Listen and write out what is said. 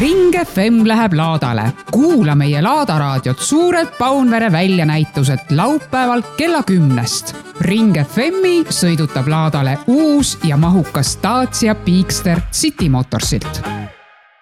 Ring FM läheb laadale. Kuula meie Laadaraadiot suurelt Paunvere väljanäituselt laupäeval kella 10. Ring FMi sõidutab laadale uus ja mahukas Dacia Peakster City Motorsilt.